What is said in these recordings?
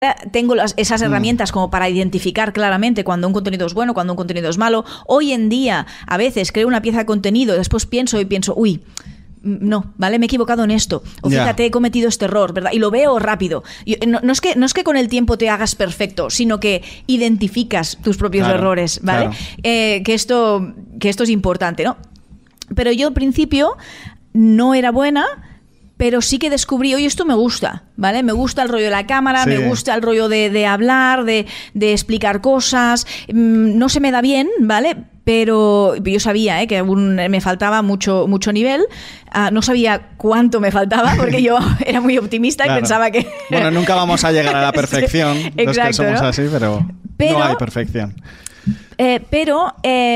tengo esas herramientas como para identificar claramente cuando un contenido es bueno, cuando un contenido es malo. Hoy en día, a veces creo una pieza de contenido, después pienso, uy, no, ¿vale? Me he equivocado en esto. O fíjate, he cometido este error, ¿verdad? Y lo veo rápido. No es que con el tiempo te hagas perfecto, sino que identificas tus propios errores, ¿vale? Claro. Que esto es importante, ¿no? Pero yo al principio no era buena, pero sí que descubrí, oye, esto me gusta, ¿vale? Me gusta el rollo de la cámara, me gusta el rollo de hablar, de explicar cosas. No se me da bien, ¿vale? Pero yo sabía que aún me faltaba mucho nivel. No sabía cuánto me faltaba, porque yo era muy optimista y pensaba que... Bueno, nunca vamos a llegar a la perfección, exacto, los que somos, ¿no? Así, pero no hay perfección. Pero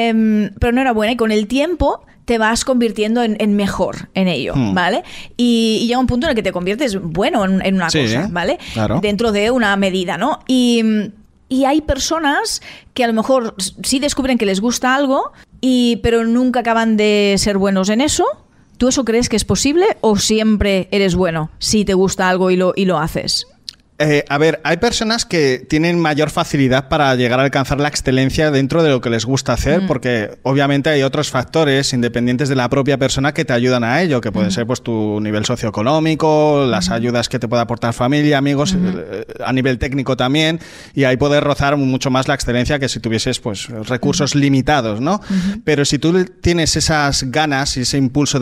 no era buena, y con el tiempo te vas convirtiendo en mejor en ello, ¿vale? Y llega un punto en el que te conviertes bueno en una cosa, ¿vale? Claro. Dentro de una medida, ¿no? Y hay personas que a lo mejor sí descubren que les gusta algo, pero nunca acaban de ser buenos en eso. ¿Tú eso crees que es posible o siempre eres bueno si te gusta algo y lo haces? A ver, hay personas que tienen mayor facilidad para llegar a alcanzar la excelencia dentro de lo que les gusta hacer, porque obviamente hay otros factores independientes de la propia persona que te ayudan a ello, que puede ser pues tu nivel socioeconómico, las ayudas que te puede aportar familia, amigos, a nivel técnico también, y ahí puedes rozar mucho más la excelencia que si tuvieses pues recursos limitados, ¿no? Pero si tú tienes esas ganas y ese impulso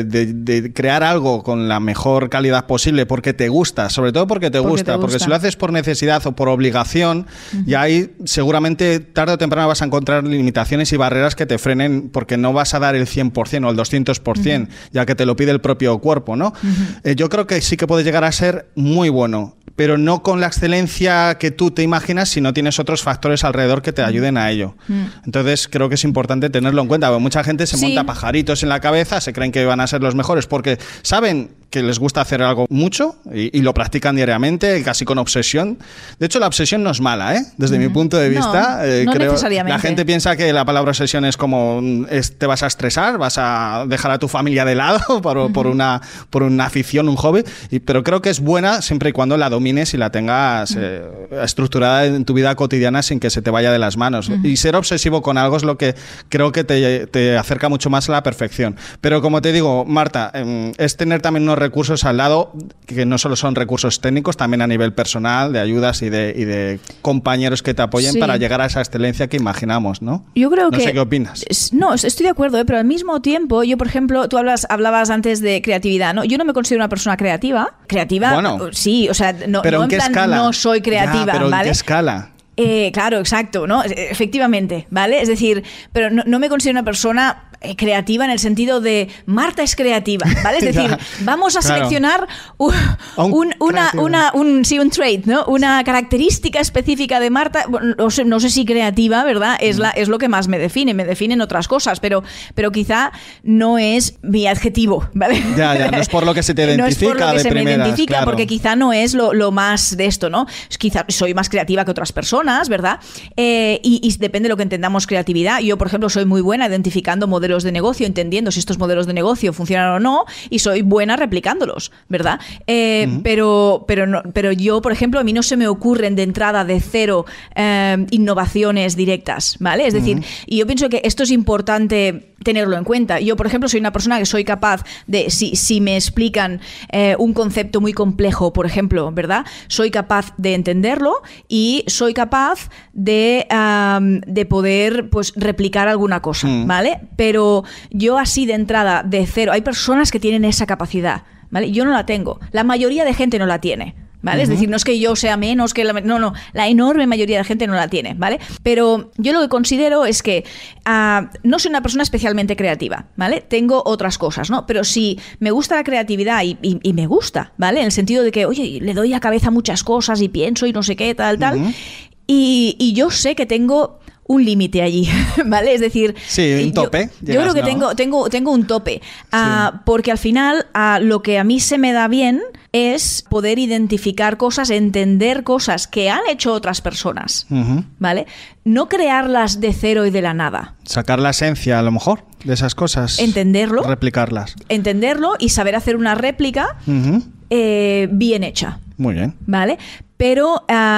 de crear algo con la mejor calidad posible porque te gusta, sobre todo porque te gusta. Porque si lo haces por necesidad o por obligación, ya ahí seguramente tarde o temprano vas a encontrar limitaciones y barreras que te frenen, porque no vas a dar el 100% o el 200%, ya que te lo pide el propio cuerpo, ¿no? Yo creo que sí que puede llegar a ser muy bueno, pero no con la excelencia que tú te imaginas si no tienes otros factores alrededor que te ayuden a ello. Entonces creo que es importante tenerlo en cuenta, porque mucha gente se monta pajaritos en la cabeza, se creen que van a ser los mejores porque saben que les gusta hacer algo mucho y lo practican diariamente, casi con obsesión. De hecho, la obsesión no es mala, ¿eh? Desde mi punto de vista. No creo, necesariamente. La gente piensa que la palabra obsesión es como te vas a estresar, vas a dejar a tu familia de lado por una afición, un hobby, pero creo que es buena siempre y cuando la domines y la tengas estructurada en tu vida cotidiana sin que se te vaya de las manos. Y ser obsesivo con algo es lo que creo que te acerca mucho más a la perfección. Pero como te digo, Marta, es tener también unos recursos al lado, que no solo son recursos técnicos, también a nivel personal, de ayudas y de compañeros que te apoyen para llegar a esa excelencia que imaginamos, ¿no? Yo creo no sé qué opinas. No, estoy de acuerdo, pero al mismo tiempo, yo, por ejemplo, tú hablabas antes de creatividad, ¿no? Yo no me considero una persona creativa. Bueno, sí, o sea, no en plan escala? No soy creativa, pero ¿vale? ¿En qué escala? Claro, exacto, ¿no? Efectivamente, ¿vale? Es decir, pero no me considero una persona creativa en el sentido de Marta es creativa, ¿vale? Es decir, vamos a seleccionar un trait, ¿no? Una característica específica de Marta. No sé si creativa, ¿verdad? Es lo que más me definen otras cosas, pero quizá no es mi adjetivo, ¿vale? Ya, no es por lo que se te identifica. No es por lo que se primeras, me identifica, claro. Porque quizá no es lo más de esto, ¿no? Quizá soy más creativa que otras personas, ¿verdad? Y depende de lo que entendamos creatividad. Yo, por ejemplo, soy muy buena identificando modelos de negocio, entendiendo si estos modelos de negocio funcionan o no, y soy buena replicándolos, ¿verdad? Pero yo, por ejemplo, a mí no se me ocurren de entrada de cero innovaciones directas, ¿vale? Es decir, y yo pienso que esto es importante tenerlo en cuenta. Yo, por ejemplo, soy una persona que soy capaz de, si me explican un concepto muy complejo, por ejemplo, ¿verdad? Soy capaz de entenderlo y soy capaz de poder, pues, replicar alguna cosa, ¿vale? Pero yo así de entrada, de cero, hay personas que tienen esa capacidad, ¿vale? Yo no la tengo. La mayoría de gente no la tiene, ¿vale? Es decir, no es que yo sea menos que la enorme mayoría de gente no la tiene, ¿vale? Pero yo lo que considero es que no soy una persona especialmente creativa, ¿vale? Tengo otras cosas, ¿no? Pero si me gusta la creatividad y me gusta, ¿vale? En el sentido de que, oye, le doy a cabeza a muchas cosas y pienso y no sé qué, tal, y yo sé que tengo un límite allí, ¿vale? Es decir, sí, un tope. Yo creo que tengo un tope, porque al final lo que a mí se me da bien es poder identificar cosas, entender cosas que han hecho otras personas, ¿vale? No crearlas de cero y de la nada. Sacar la esencia, a lo mejor, de esas cosas. Entenderlo. Replicarlas. Entenderlo y saber hacer una réplica bien hecha. Muy bien. ¿Vale? pero